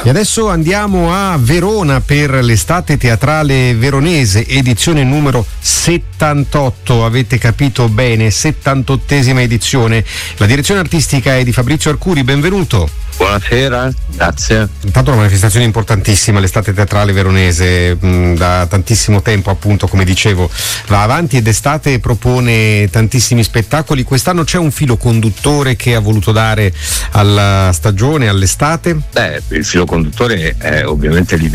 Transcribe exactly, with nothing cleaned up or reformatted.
E adesso andiamo a Verona per l'estate teatrale veronese, edizione numero settantotto, avete capito bene, settantottesima edizione. La direzione artistica è di Fabrizio Arcuri, benvenuto. Buonasera, grazie. Intanto una manifestazione importantissima, l'estate teatrale veronese, mh, da tantissimo tempo appunto, come dicevo, va avanti ed estate propone tantissimi spettacoli. Quest'anno c'è un filo conduttore che ha voluto dare alla stagione, all'estate? Beh, il filo conduttore è ovviamente l'idea